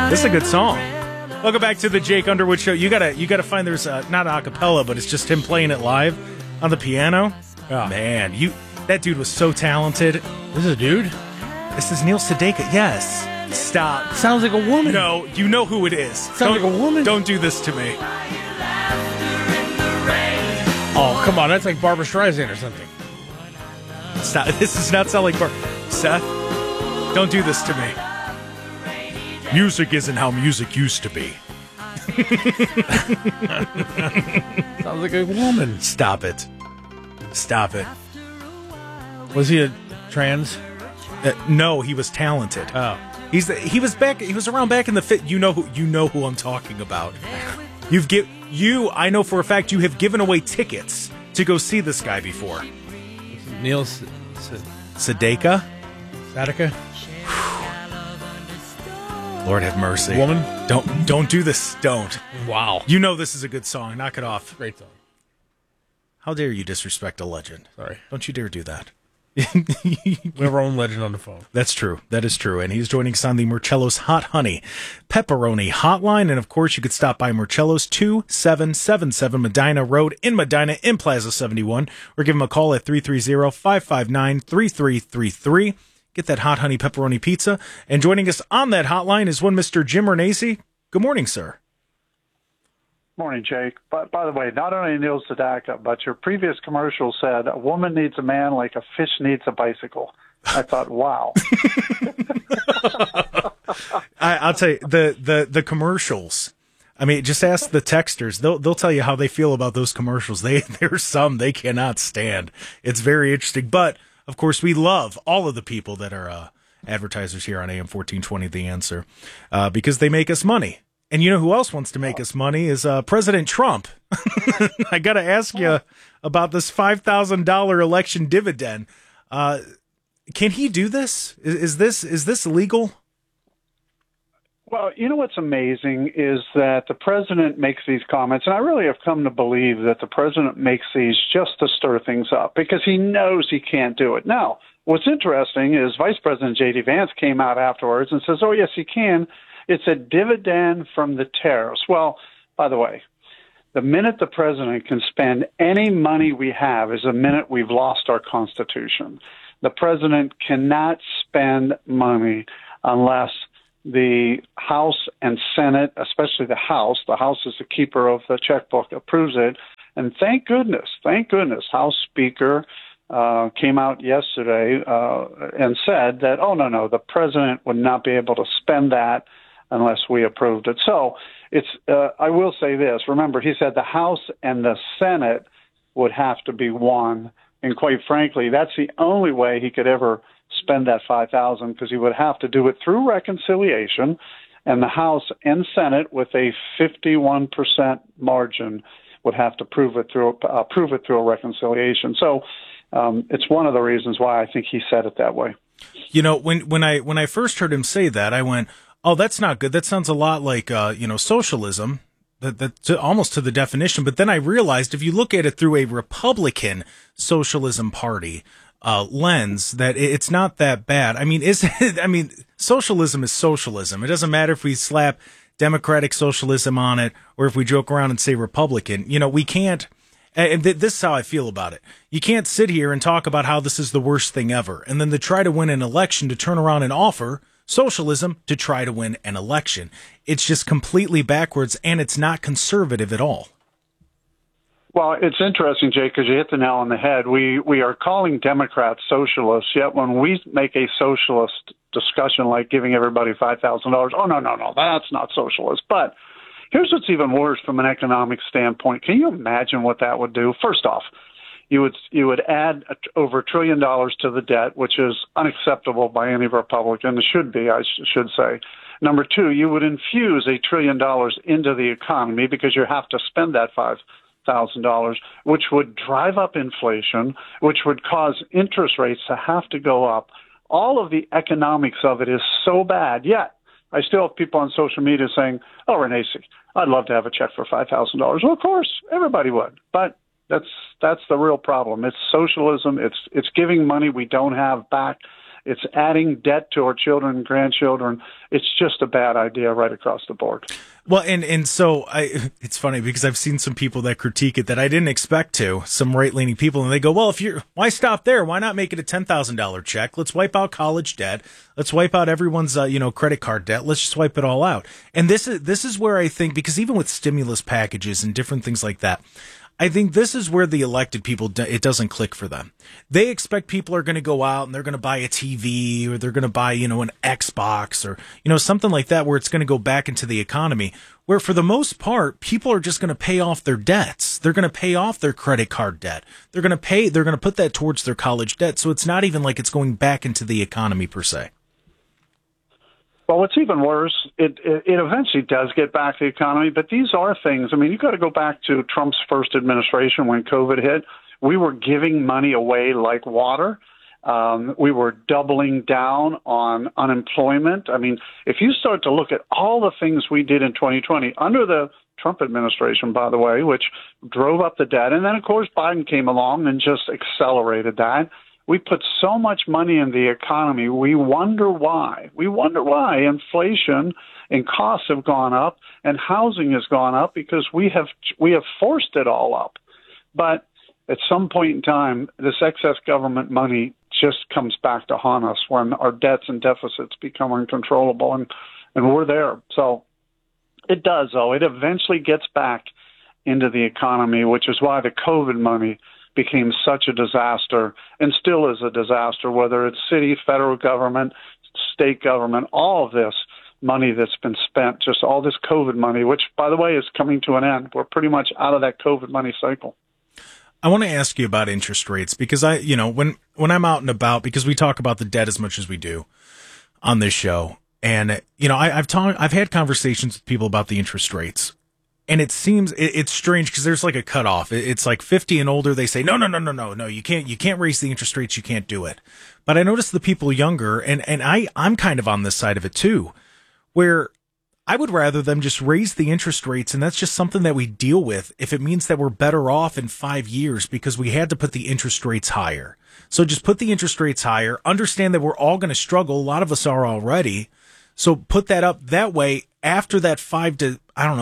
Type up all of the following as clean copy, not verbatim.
This is a good song. Welcome back to the Jake Underwood Show. You gotta find there's not a cappella, but it's just him playing it live on the piano. Oh. Man, that dude was so talented. This is a dude? This is Neil Sedaka. Yes. Stop. Sounds like a woman. No, you know who it is. Sounds like a woman. Don't do this to me. Oh, come on. That's like Barbra Streisand or something. Stop. This does not sound like Seth, don't do this to me. Music isn't how music used to be. Sounds like a woman. Stop it. Stop it. Was he a trans? No, he was talented. Oh. He was around back in the fit. You know who I'm talking about. I know for a fact you have given away tickets to go see this guy before. Neil Sedaka? Sadaka? Lord have mercy. Woman? Don't do this. Don't. Wow. You know this is a good song. Knock it off. Great song. How dare you disrespect a legend? Sorry. Don't you dare do that. We have our own legend on the phone. That's true. That is true. And he's joining us on the Murcello's Hot Honey Pepperoni Hotline. And, of course, you could stop by Murcello's 2777 Medina Road in Medina in Plaza 71 or give him a call at 330-559-3333. Get that hot honey pepperoni pizza. And joining us on that hotline is one Mr. Jim Renacci. Good morning, sir. Morning, Jake. By the way, not only Neil Sedaka, but your previous commercial said a woman needs a man like a fish needs a bicycle. I thought, wow. I'll tell you, the commercials. I mean, just ask the texters. They'll tell you how they feel about those commercials. There's some they cannot stand. It's very interesting. But, of course, we love all of the people that are advertisers here on AM 1420, The Answer, because they make us money. And you know who else wants to make us money is President Trump. I got to ask you about this $5,000 election dividend. Can he do this? Is this legal? Well, you know what's amazing is that the president makes these comments, and I really have come to believe that the president makes these just to stir things up because he knows he can't do it. Now, what's interesting is Vice President J.D. Vance came out afterwards and says, oh, yes, he can. It's a dividend from the tariffs. Well, by the way, the minute the president can spend any money we have is the minute we've lost our Constitution. The president cannot spend money unless the House and Senate, especially the House is the keeper of the checkbook, approves it. And thank goodness, House Speaker came out yesterday and said that, oh, no, the president would not be able to spend that unless we approved it. So it's I will say this. Remember, he said the House and the Senate would have to be one. And quite frankly, that's the only way he could ever spend that $5,000 because he would have to do it through reconciliation, and the House and Senate with a 51% margin would have to prove it through a reconciliation. So it's one of the reasons why I think he said it that way. You know, when I first heard him say that, I went, oh, that's not good. That sounds a lot like socialism. That's almost to the definition. But then I realized if you look at it through a Republican socialism party lens, that it's not that bad. I mean, socialism is socialism. It doesn't matter if we slap democratic socialism on it or if we joke around and say Republican. You know, we can't. And this is how I feel about it. You can't sit here and talk about how this is the worst thing ever, and then to try to win an election to turn around and offer socialism to try to win an election. It's just completely backwards, and it's not conservative at all. Well, it's interesting, Jake, because you hit the nail on the head. We are calling Democrats socialists, yet when we make a socialist discussion like giving everybody $5,000, oh, no, that's not socialist. But here's what's even worse from an economic standpoint. Can you imagine what that would do? First off, you would add over $1 trillion to the debt, which is unacceptable by any Republican. It should be, I should say. Number two, you would infuse $1 trillion into the economy because you have to spend that $5,000, which would drive up inflation, which would cause interest rates to have to go up. All of the economics of it is so bad. Yet, I still have people on social media saying, oh, Renacci, I'd love to have a check for $5,000. Well, of course, everybody would. But that's the real problem. It's socialism. It's giving money we don't have back. It's adding debt to our children and grandchildren. It's just a bad idea right across the board. Well, and so it's funny because I've seen some people that critique it that I didn't expect to, some right-leaning people, and they go, well, why stop there? Why not make it a $10,000 check? Let's wipe out college debt. Let's wipe out everyone's, credit card debt. Let's just wipe it all out. And this is where I think, because even with stimulus packages and different things like that, I think this is where the elected people, it doesn't click for them. They expect people are going to go out and they're going to buy a TV or they're going to buy, an Xbox or, something like that where it's going to go back into the economy, where for the most part, people are just going to pay off their debts. They're going to pay off their credit card debt. They're going to put that towards their college debt. So it's not even like it's going back into the economy per se. Well, what's even worse, it eventually does get back to the economy, but these are things. I mean, you've got to go back to Trump's first administration when COVID hit. We were giving money away like water. We were doubling down on unemployment. I mean, if you start to look at all the things we did in 2020 under the Trump administration, by the way, which drove up the debt, and then, of course, Biden came along and just accelerated that. We put so much money in the economy. We wonder why. We wonder why inflation and costs have gone up and housing has gone up because we have forced it all up. But at some point in time, this excess government money just comes back to haunt us when our debts and deficits become uncontrollable, and we're there. So it does, though. It eventually gets back into the economy, which is why the COVID money became such a disaster and still is a disaster, whether it's city, federal government, state government, all of this money that's been spent, just all this COVID money, which, by the way, is coming to an end. We're pretty much out of that COVID money cycle. I want to ask you about interest rates because when I'm out and about, because we talk about the debt as much as we do on this show, and I've had conversations with people about the interest rates. And it seems it's strange because there's like a cutoff. It's like 50 and older. They say, no, you can't raise the interest rates. You can't do it. But I notice the people younger, and I'm kind of on this side of it too, where I would rather them just raise the interest rates. And that's just something that we deal with if it means that we're better off in 5 years because we had to put the interest rates higher. So just put the interest rates higher. Understand that we're all going to struggle. A lot of us are already. So put that up that way after that 5 to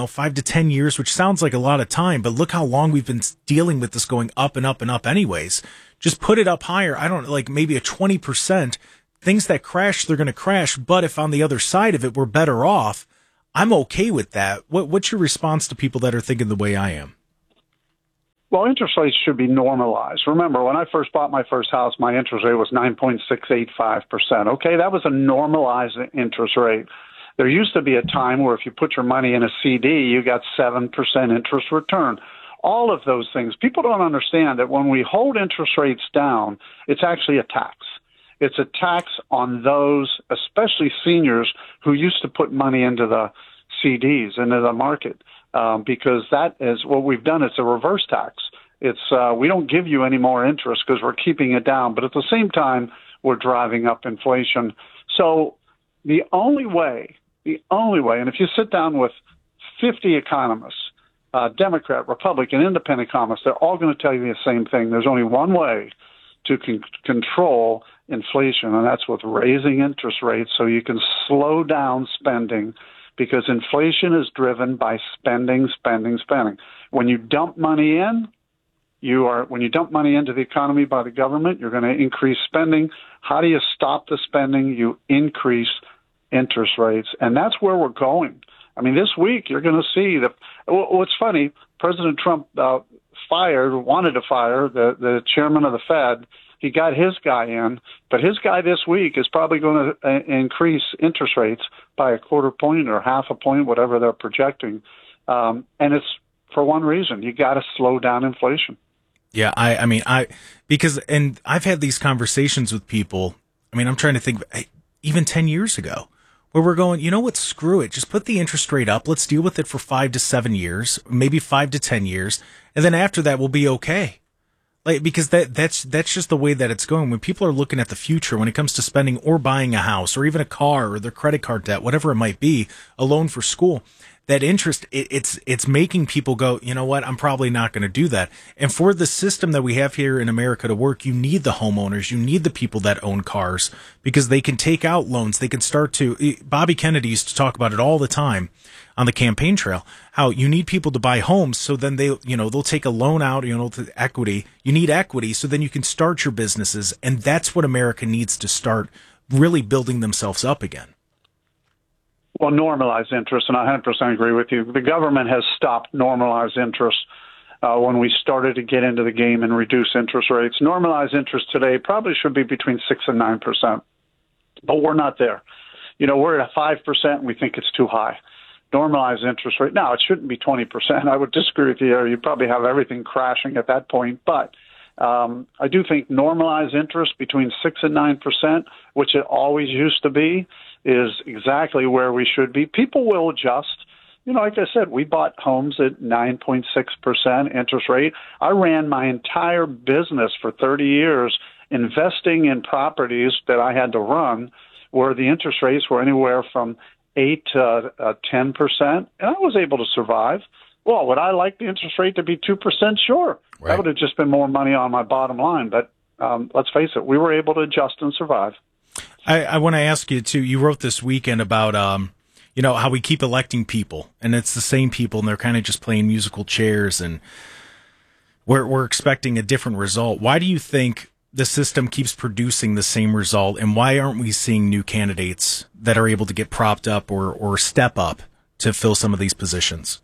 10 years, which sounds like a lot of time, but look how long we've been dealing with this going up and up and up anyways. Just put it up higher. Maybe a 20%. Things that crash, they're going to crash. But if on the other side of it, we're better off, I'm okay with that. What's your response to people that are thinking the way I am? Well, interest rates should be normalized. Remember, when I first bought my first house, my interest rate was 9.685%. Okay, that was a normalized interest rate. There used to be a time where if you put your money in a CD, you got 7% interest return. All of those things. People don't understand that when we hold interest rates down, it's actually a tax. It's a tax on those, especially seniors, who used to put money into the CDs, into the market. Because that is what we've done. It's a reverse tax. It's we don't give you any more interest because we're keeping it down, but at the same time we're driving up inflation. So the only way, and if you sit down with 50 economists, Democrat, Republican, Independent economists, they're all going to tell you the same thing. There's only one way to control inflation, and that's with raising interest rates so you can slow down spending. Because inflation is driven by spending. When you dump money into the economy by the government, you're going to increase spending. How do you stop the spending? You increase interest rates, and that's where we're going. I mean, this week you're going to see what's funny. President Trump wanted to fire the chairman of the Fed. He got his guy in, but his guy this week is probably going to increase interest rates by a quarter point or half a point, whatever they're projecting. And it's for one reason. You got to slow down inflation. Yeah, because I've had these conversations with people. I mean, I'm trying to think, even 10 years ago, where we're going, you know what, screw it. Just put the interest rate up. Let's deal with it for 5 to 7 years, maybe 5 to 10 years. And then after that, we'll be okay. Because that's just the way that it's going. When people are looking at the future, when it comes to spending or buying a house or even a car or their credit card debt, whatever it might be, a loan for school, that interest, it's making people go, you know what, I'm probably not going to do that. And for the system that we have here in America to work, you need the homeowners, you need the people that own cars, because they can take out loans. They can start to, Bobby Kennedy used to talk about it all the time on the campaign trail, how you need people to buy homes. So then they'll take a loan out, to equity. You need equity. So then you can start your businesses. And that's what America needs to start really building themselves up again. Well, normalized interest, and I 100% agree with you. The government has stopped normalized interest when we started to get into the game and reduce interest rates. Normalized interest today probably should be between 6 and 9%, but we're not there. We're at 5%, and we think it's too high. Normalized interest rate, now it shouldn't be 20%. I would disagree with you. You probably have everything crashing at that point, but I do think normalized interest between 6 and 9%, which it always used to be, is exactly where we should be. People will adjust. Like I said, we bought homes at 9.6% interest rate. I ran my entire business for 30 years investing in properties that I had to run where the interest rates were anywhere from 8 to 10%, and I was able to survive. Well, would I like the interest rate to be 2%? Sure. Right. That would have just been more money on my bottom line. But let's face it, we were able to adjust and survive. I want to ask you, too, you wrote this weekend about, how we keep electing people, and it's the same people, and they're kind of just playing musical chairs, and we're expecting a different result. Why do you think the system keeps producing the same result, and why aren't we seeing new candidates that are able to get propped up or step up to fill some of these positions?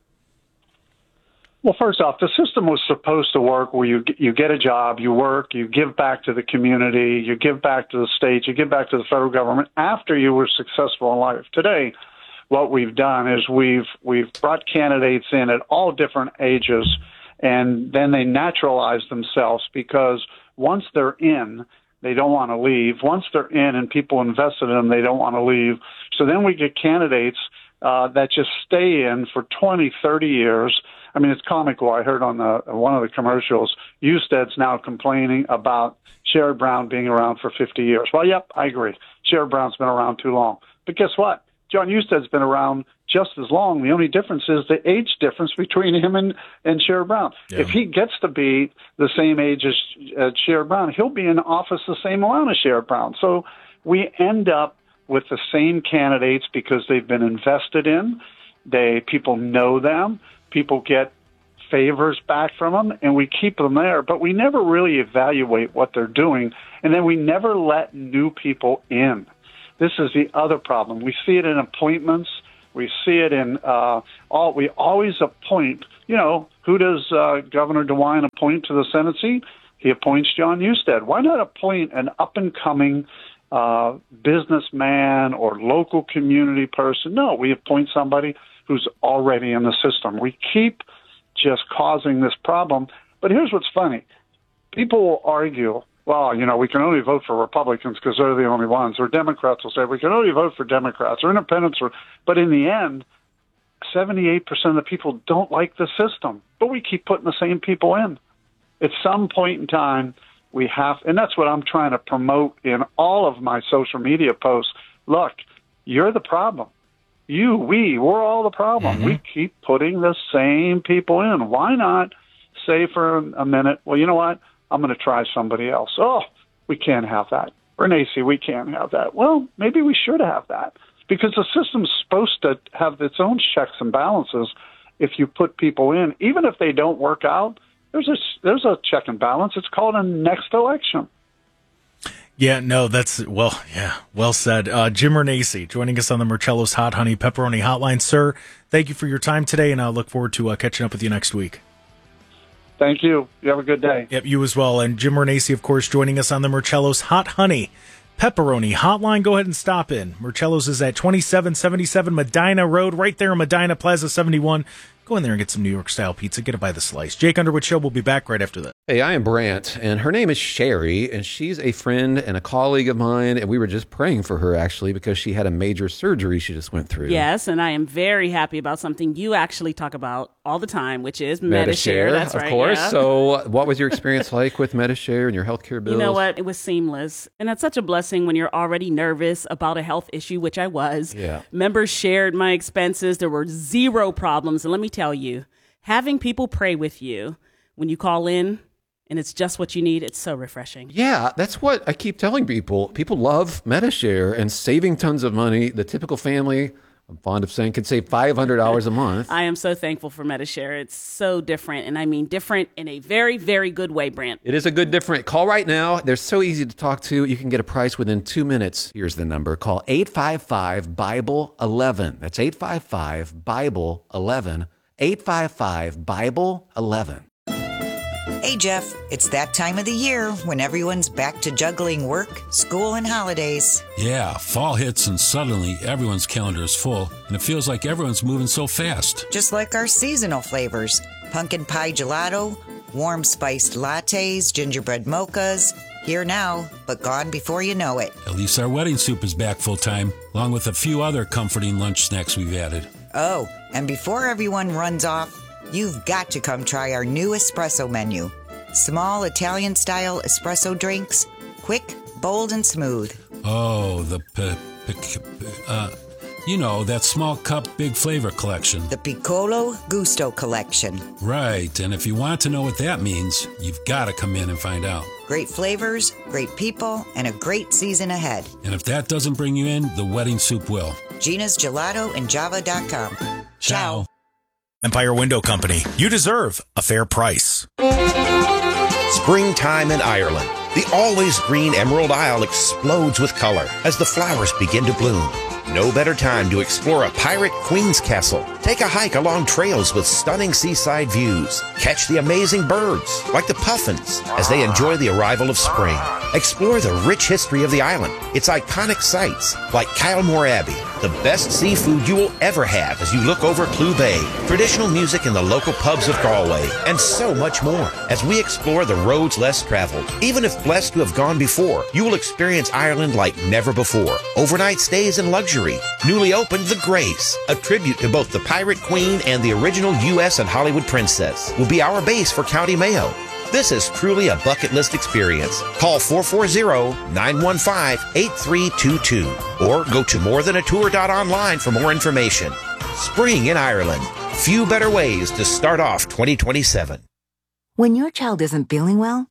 Well, first off, the system was supposed to work where you get a job, you work, you give back to the community, you give back to the state, you give back to the federal government after you were successful in life. Today, what we've done is we've brought candidates in at all different ages, and then they naturalize themselves because once they're in, they don't want to leave. Once they're in and people invested in them, they don't want to leave. So then we get candidates that just stay in for 20, 30 years. I mean, it's comical. I heard on one of the commercials, Husted's now complaining about Sherrod Brown being around for 50 years. Well, yep, I agree. Sherrod Brown's been around too long. But guess what? John Husted's been around just as long. The only difference is the age difference between him and Sherrod Brown. Yeah. If he gets to be the same age as Sherrod Brown, he'll be in office the same amount as Sherrod Brown. So we end up with the same candidates because they've been invested in. People know them. People get favors back from them, and we keep them there. But we never really evaluate what they're doing, and then we never let new people in. This is the other problem. We see it in appointments. We see it in we always appoint. Who does Governor DeWine appoint to the Senate seat? He appoints John Husted. Why not appoint an up-and-coming businessman or local community person? No, we appoint somebody who's already in the system. We keep just causing this problem. But here's what's funny. People will argue, well, we can only vote for Republicans because they're the only ones. Or Democrats will say, we can only vote for Democrats or independents. But in the end, 78% of the people don't like the system. But we keep putting the same people in. At some point in time, we have, and that's what I'm trying to promote in all of my social media posts. Look, you're the problem. We're all the problem. Mm-hmm. We keep putting the same people in. Why not say for a minute, well, you know what? I'm going to try somebody else. Oh, we can't have that. Or Nacy, we can't have that. Well, maybe we should have that because the system's supposed to have its own checks and balances. If you put people in, even if they don't work out, there's a check and balance. It's called a next election. Yeah, no, well said. Jim Renacci joining us on the Murcello's Hot Honey Pepperoni Hotline. Sir, thank you for your time today, and I look forward to catching up with you next week. Thank you. You have a good day. Yep, you as well. And Jim Renacci, of course, joining us on the Murcello's Hot Honey Pepperoni Hotline. Go ahead and stop in. Murcello's is at 2777 Medina Road, right there in Medina Plaza 71. Go in there and get some New York-style pizza. Get it by the slice. Jake Underwood Show will be back right after that. Hey, I am Brant, and her name is Sherry, and she's a friend and a colleague of mine, and we were just praying for her, actually, because she had a major surgery she just went through. Yes, and I am very happy about something you actually talk about all the time, which is MediShare. That's right, of course. yeah. So what was your experience like with MediShare and your healthcare bills? You know what? It was seamless. And that's such a blessing when you're already nervous about a health issue, which I was. Yeah. Members shared my expenses. There were zero problems. And let me tell you, having people pray with you when you call in and it's just what you need, it's so refreshing. Yeah, that's what I keep telling people. People love MediShare and saving tons of money. The typical family, I'm fond of saying, could save $500 a month. I am so thankful for MediShare. It's so different, and I mean different in a very, very good way, Brant. It is a good different. Call right now. They're so easy to talk to. You can get a price within 2 minutes. Here's the number. Call 855-BIBLE-11. That's 855-BIBLE-11. 855-BIBLE-11. Hey, Jeff, it's that time of the year when everyone's back to juggling work, school, and holidays. Yeah, fall hits and suddenly everyone's calendar is full, and it feels like everyone's moving so fast. Just like our seasonal flavors, pumpkin pie gelato, warm spiced lattes, gingerbread mochas, here now, but gone before you know it. At least our wedding soup is back full time, along with a few other comforting lunch snacks we've added. Oh, and before everyone runs off, you've got to come try our new espresso menu. Small Italian-style espresso drinks, quick, bold, and smooth. Oh, that small cup, big flavor collection. The Piccolo Gusto collection. Right, and if you want to know what that means, you've got to come in and find out. Great flavors, great people, and a great season ahead. And if that doesn't bring you in, the wedding soup will. Gina's Gelato and Java.com. Ciao. Empire Window Company. You deserve a fair price. Springtime in Ireland. The always green Emerald Isle explodes with color as the flowers begin to bloom. No better time to explore a pirate queen's castle. Take a hike along trails with stunning seaside views. Catch the amazing birds, like the puffins, as they enjoy the arrival of spring. Explore the rich history of the island, its iconic sites, like Kylemore Abbey, the best seafood you will ever have as you look over Clew Bay, traditional music in the local pubs of Galway, and so much more as we explore the roads less traveled. Even if blessed to have gone before, you will experience Ireland like never before. Overnight stays and luxury. Newly opened The Grace, a tribute to both the Pirate Queen and the original U.S. and Hollywood princess, will be our base for County Mayo. This is truly a bucket list experience. Call 440-915-8322 or go to morethanatour.online for more information. Spring in Ireland. Few better ways to start off 2027. When your child isn't feeling well,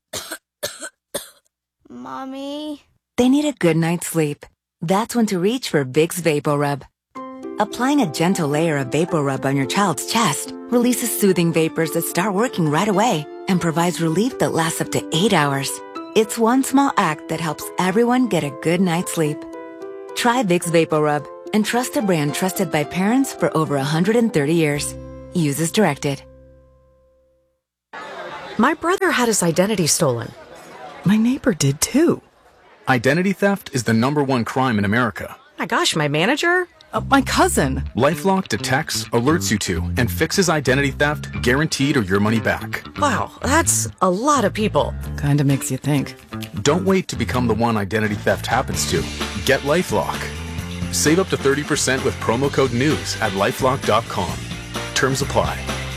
Mommy, they need a good night's sleep. That's when to reach for Vicks VapoRub. Applying a gentle layer of VapoRub on your child's chest releases soothing vapors that start working right away and provides relief that lasts up to 8 hours. It's one small act that helps everyone get a good night's sleep. Try Vicks VapoRub and trust a brand trusted by parents for over 130 years. Use as directed. My brother had his identity stolen. My neighbor did too. Identity theft is the #1 crime in America. My gosh, my manager? My cousin. LifeLock detects, alerts you to, and fixes identity theft, guaranteed or your money back. Wow, that's a lot of people. Kinda makes you think. Don't wait to become the one identity theft happens to. Get LifeLock. Save up to 30% with promo code NEWS at LifeLock.com. Terms apply.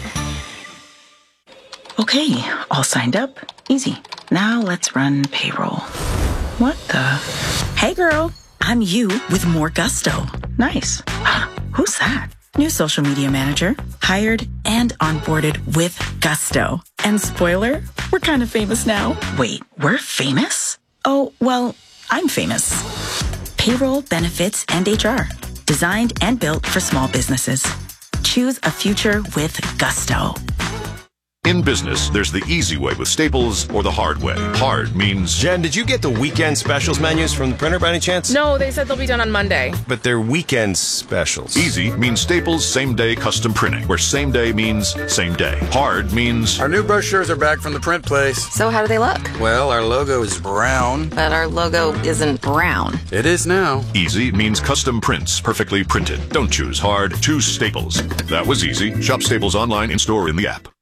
Okay, all signed up. Easy. Now let's run payroll. What the? Hey girl, I'm you with more gusto. Nice. Who's that? New social media manager. Hired and onboarded with gusto. And spoiler, we're kind of famous now. Wait, we're famous? Oh, well, I'm famous. Payroll, benefits, and HR. Designed and built for small businesses. Choose a future with gusto. In business, there's the easy way with Staples or the hard way. Hard means... Jen, did you get the weekend specials menus from the printer by any chance? No, they said they'll be done on Monday. But they're weekend specials. Easy means Staples same-day custom printing, where same day means same day. Hard means... Our new brochures are back from the print place. So how do they look? Well, our logo is brown. But our logo isn't brown. It is now. Easy means custom prints, perfectly printed. Don't choose hard, choose Staples. That was easy. Shop Staples online, in-store, in the app.